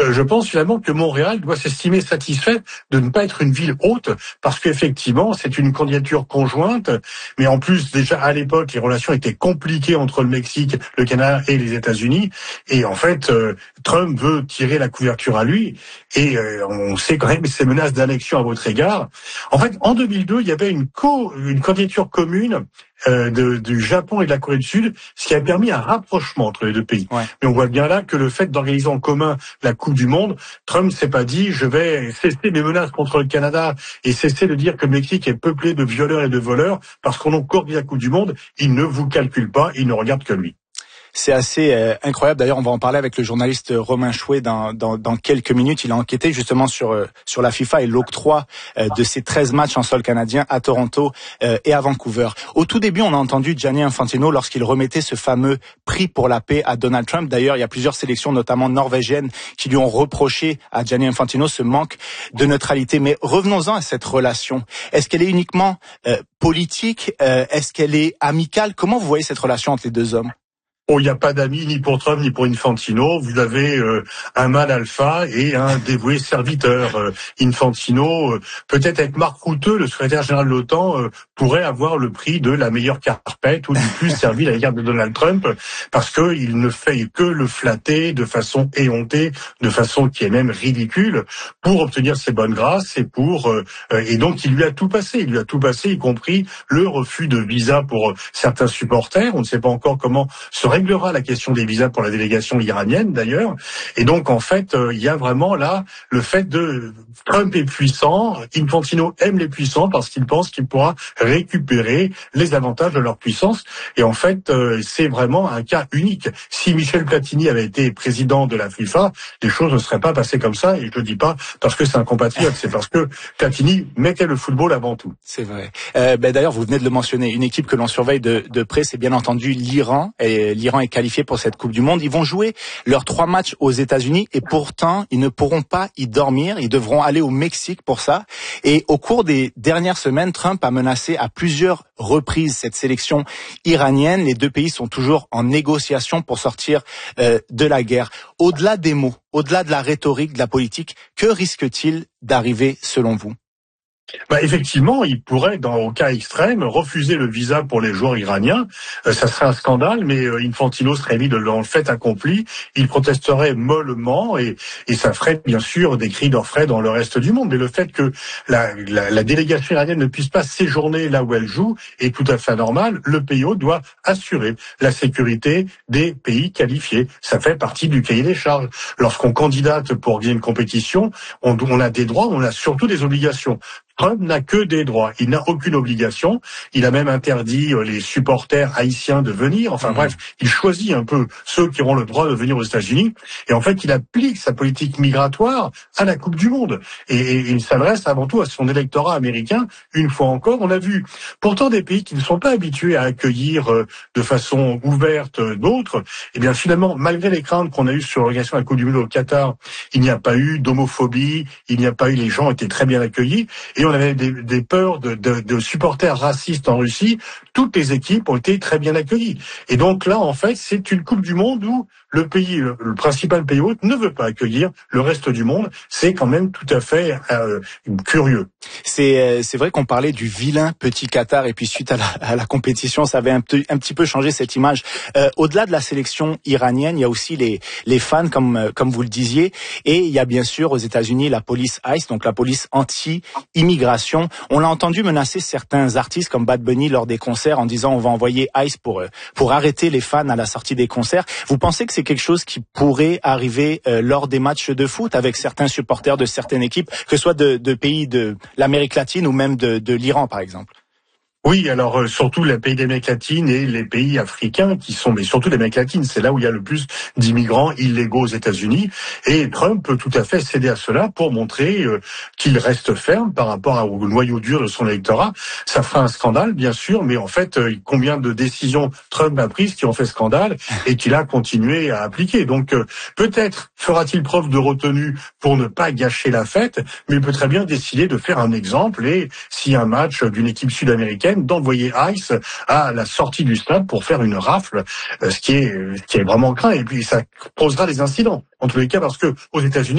je pense finalement que Montréal doit s'estimer satisfait de ne pas être une ville haute, parce qu'effectivement, c'est une candidature conjointe, mais en plus, déjà à l'époque, les relations étaient compliquées entre le Mexique, le Canada et les États-Unis, et en fait, Trump veut tirer la couverture à lui, et on sait quand même ces menaces d'annexion à votre égard. En fait, en 2002, il y avait une candidature commune du Japon et de la Corée du Sud, ce qui a permis un rapprochement entre les deux pays. Ouais. Mais on voit bien là que le fait d'organiser en commun la Coupe du Monde, Trump s'est pas dit je vais cesser mes menaces contre le Canada et cesser de dire que le Mexique est peuplé de violeurs et de voleurs parce qu'on a coordonné la Coupe du Monde. Il ne vous calcule pas, il ne regarde que lui. C'est assez incroyable. D'ailleurs, on va en parler avec le journaliste Romain Chouet dans quelques minutes. Il a enquêté justement sur la FIFA et l'octroi de ces 13 matchs en sol canadien à Toronto et à Vancouver. Au tout début, on a entendu Gianni Infantino lorsqu'il remettait ce fameux prix pour la paix à Donald Trump. D'ailleurs, il y a plusieurs sélections, notamment norvégiennes, qui lui ont reproché à Gianni Infantino ce manque de neutralité. Mais revenons-en à cette relation. Est-ce qu'elle est uniquement politique? Est-ce qu'elle est amicale? Comment vous voyez cette relation entre les deux hommes? Oh, il n'y a pas d'amis ni pour Trump ni pour Infantino. Vous avez un mâle alpha et un dévoué serviteur. Infantino, peut-être avec Marc Rutte, le secrétaire général de l'OTAN, pourrait avoir le prix de la meilleure carpette ou du plus servi à l'égard de Donald Trump, parce que il ne fait que le flatter de façon éhontée, de façon qui est même ridicule, pour obtenir ses bonnes grâces et donc il lui a tout passé. Il lui a tout passé, y compris le refus de visa pour certains supporters. On ne sait pas encore comment se réglera la question des visas pour la délégation iranienne d'ailleurs. Et donc en fait, il y a vraiment là le fait de Trump est puissant, Infantino aime les puissants parce qu'il pense qu'il pourra récupérer les avantages de leur puissance. Et en fait, c'est vraiment un cas unique. Si Michel Platini avait été président de la FIFA, les choses ne seraient pas passées comme ça. Et je ne dis pas parce que c'est un compatriote, c'est parce que Platini mettait le football avant tout. C'est vrai. D'ailleurs, vous venez de le mentionner, une équipe que l'on surveille de près, c'est bien entendu l'Iran. Et l'Iran est qualifié pour cette Coupe du Monde. Ils vont jouer leurs 3 matchs aux États-Unis et pourtant, ils ne pourront pas y dormir. Ils devront aller au Mexique pour ça. Et au cours des dernières semaines, Trump a menacé à plusieurs reprises cette sélection iranienne. Les deux pays sont toujours en négociation pour sortir de la guerre. Au-delà des mots, au-delà de la rhétorique, de la politique, que risque-t-il d'arriver selon vous ? Effectivement, il pourrait, au cas extrême, refuser le visa pour les joueurs iraniens. Ça serait un scandale, mais Infantino serait mis dans le fait accompli. Il protesterait mollement et ça ferait bien sûr des cris d'orfraie dans le reste du monde. Mais le fait que la délégation iranienne ne puisse pas séjourner là où elle joue est tout à fait anormal. Le pays hôte doit assurer la sécurité des pays qualifiés. Ça fait partie du cahier des charges. Lorsqu'on candidate pour gagner une compétition, on a des droits, on a surtout des obligations. Trump n'a que des droits, il n'a aucune obligation. Il a même interdit les supporters haïtiens de venir. Enfin bref, il choisit un peu ceux qui auront le droit de venir aux États-Unis. Et en fait, il applique sa politique migratoire à la Coupe du Monde. Et il s'adresse avant tout à son électorat américain. Une fois encore, on a vu pourtant des pays qui ne sont pas habitués à accueillir de façon ouverte d'autres. Et bien finalement, malgré les craintes qu'on a eues sur l'organisation de la Coupe du Monde au Qatar, il n'y a pas eu d'homophobie, il n'y a pas eu, les gens étaient très bien accueillis. Et on avait des peurs de supporters racistes en Russie. Toutes les équipes ont été très bien accueillies. Et donc là, en fait, c'est une Coupe du Monde où le principal pays hôte ne veut pas accueillir le reste du monde. C'est quand même tout à fait curieux. C'est vrai qu'on parlait du vilain petit Qatar et puis suite à la compétition, ça avait un petit peu changé cette image. Au-delà de la sélection iranienne, il y a aussi les fans comme vous le disiez, et il y a bien sûr aux États-Unis la police ICE, donc la police anti-immigration. On l'a entendu menacer certains artistes comme Bad Bunny lors des concerts en disant on va envoyer ICE pour arrêter les fans à la sortie des concerts. Vous pensez que c'est quelque chose qui pourrait arriver lors des matchs de foot avec certains supporters de certaines équipes, que ce soit de pays de l'Amérique latine ou même de l'Iran par exemple? Oui, alors surtout les pays d'Amérique latine et les pays africains mais surtout l'Amérique latine, c'est là où il y a le plus d'immigrants illégaux aux États-Unis. Et Trump peut tout à fait céder à cela pour montrer qu'il reste ferme par rapport au noyau dur de son électorat. Ça fera un scandale, bien sûr, mais en fait, combien de décisions Trump a prises qui ont fait scandale et qu'il a continué à appliquer. Donc peut-être fera-t-il preuve de retenue pour ne pas gâcher la fête, mais il peut très bien décider de faire un exemple et si un match d'une équipe sud-américaine d'envoyer ICE à la sortie du stade pour faire une rafle, ce qui est vraiment craint. Et puis ça posera des incidents, en tous les cas, parce que aux États-Unis,